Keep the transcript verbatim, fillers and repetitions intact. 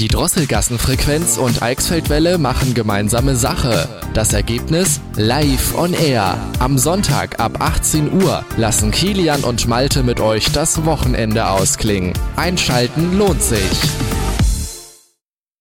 Die Drosselgassenfrequenz und Eichsfeldwelle machen gemeinsame Sache. Das Ergebnis? Live on Air. Am Sonntag ab achtzehn Uhr lassen Kilian und Malte mit euch das Wochenende ausklingen. Einschalten lohnt sich.